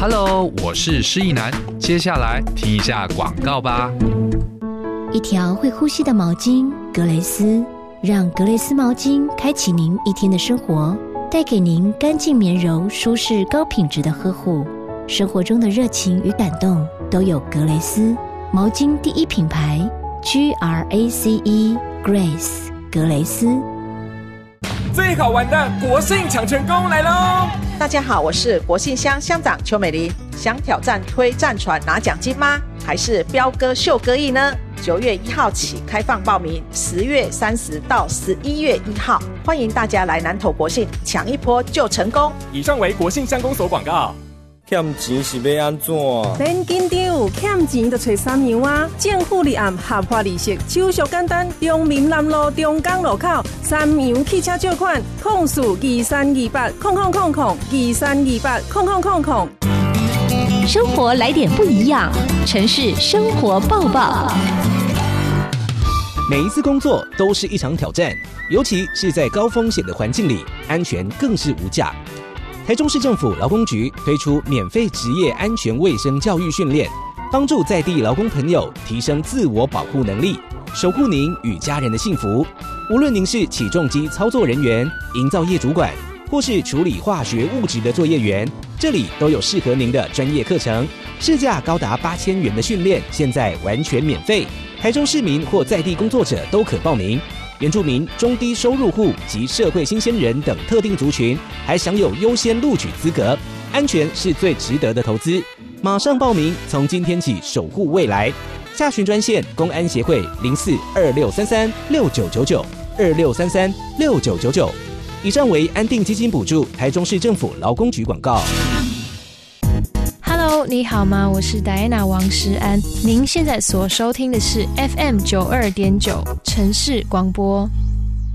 Hello， 我是施逸南，接下来听一下广告吧。 一条会呼吸的毛巾格蕾丝，让格蕾丝毛巾开启您一天的生活，带给您干净绵柔、舒适高品质的呵护。生活中的热情与感动都有格蕾丝毛巾第一品牌 GRACE Grace 格蕾丝。 最好玩的国庆抢成功来喽！ 大家好，我是国信乡乡长邱美玲。想挑战推战船拿奖金吗？还是飙歌秀歌艺呢？9月1号起开放报名，10月30到11月1号，欢迎大家来南投国信抢一波就成功。 以上为国信乡公所广告。 欠钱是要安怎？ 免紧张，欠钱就找3样啊！政府立案合法利息，手续简单。中民南路中港路口3洋汽车借款，控诉2328000023280000。 生活来点不一样，城市生活报报。 每一次工作都是一场挑战，尤其是在高风险的环境里，安全更是无价。台中市政府劳工局推出免费职业安全卫生教育训练，帮助在地劳工朋友提升自我保护能力，守护您与家人的幸福。无论您是起重机操作人员、营造业主管，或是处理化学物质的作业员，这里都有适合您的专业课程，市价高达8000元的训练，现在完全免费。台中市民或在地工作者都可报名。原住民、中低收入户及社会新鲜人等特定族群还享有优先录取资格。安全是最值得的投资，马上报名，从今天起守护未来。下询专线公安协会042633699926336999。以上为安定基金补助，台中市政府劳工局广告。 Hello， 你好吗？我是 Diana 王诗安。您现在所收听的是 FM 92.9城市广播。